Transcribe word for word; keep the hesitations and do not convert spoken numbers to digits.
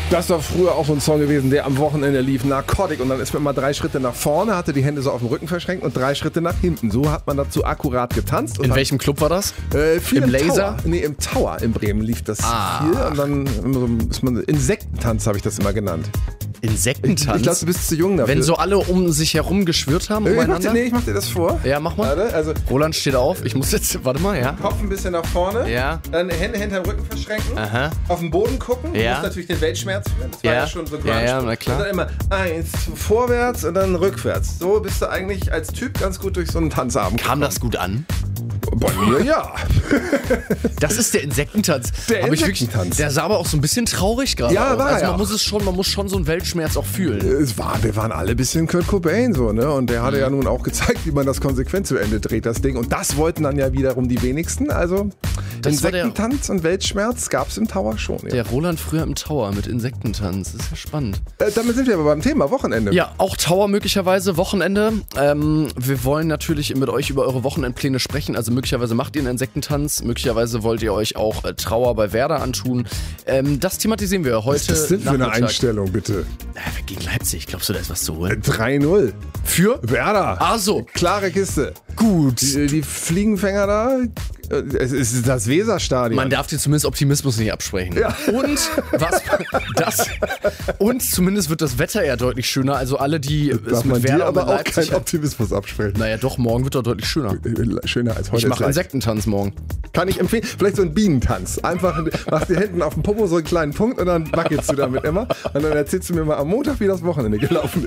Das war früher auch so ein Song gewesen, der am Wochenende lief, Narcotic. Und dann ist man mal drei Schritte nach vorne, hatte die Hände so auf dem Rücken verschränkt und drei Schritte nach hinten. So hat man dazu akkurat getanzt. Und In hat, welchem Club war das? Äh, viel Im im Laser? Tower. Nee, im Tower in Bremen lief das Ah. viel. Und dann immer so, ist man, Insektentanz habe ich das immer genannt. Insektentanz? Ich glaube, du bist zu jung dafür. Wenn so alle um sich herum geschwört haben, ich mach, dir, umeinander? nee, ich mach dir das vor. Ja, mach mal. Warte, also Roland steht auf. Ich muss jetzt, warte mal, ja. Kopf ein bisschen nach vorne. Ja. Dann Hände hinterm Rücken verschränken. Aha. Auf den Boden gucken. Du Ja. musst natürlich den Weltschmerz fühlen. Das war Ja. ja schon so Ja, Grunge. ja, na klar. Und dann immer eins vorwärts und dann rückwärts. So bist du eigentlich als Typ ganz gut durch so einen Tanzabend Kam das gut an? Bei mir ja. Das ist der Insektentanz. Der Hab ich wirklich- Insektentanz. Der sah aber auch so ein bisschen traurig gerade Ja, aus. war Also er man auch. muss es schon, man muss schon so einen Weltschmerz auch fühlen. Es war, wir waren alle ein bisschen Kurt Cobain so, ne? Und der hatte ja nun auch gezeigt, wie man das konsequent zu Ende dreht, das Ding. Und das wollten dann ja wiederum die wenigsten. Also Das war der- Insektentanz und Weltschmerz gab es im Tower schon. Ja. Der Roland früher im Tower mit Insektentanz. Das ist ja spannend. Äh, damit sind wir aber beim Thema Wochenende. Ja, auch Tower möglicherweise, Wochenende. Ähm, wir wollen natürlich mit euch über eure Wochenendpläne sprechen. Also möglicherweise macht ihr einen Insektentanz. Möglicherweise wollt ihr euch auch äh, Trauer bei Werder antun. Ähm, das thematisieren wir heute. Was ist das denn für eine Nachmittag. Einstellung, bitte? Äh, gegen Leipzig. Glaubst du, da ist was zu holen? drei null. Für? Werder. Ah, so. Klare Kiste. Gut. Die, die Fliegenfänger da, äh, es ist das Weserstadion. Man darf dir zumindest Optimismus nicht absprechen. Ja. Und was das und zumindest wird das Wetter ja deutlich schöner. Also alle, die es darf mit man dir Werder und aber mit auch Leipzig keinen Optimismus absprechen. Naja, doch, morgen wird er deutlich schöner. Schöner als heute. Ich ist mache leicht. Insektentanz morgen. Kann ich empfehlen. Vielleicht so ein Bienentanz. Einfach, machst dir hinten auf dem Popo so einen kleinen Punkt und dann wackelst du damit immer. Und dann erzählst du mir mal am Montag, wie das Wochenende gelaufen ist.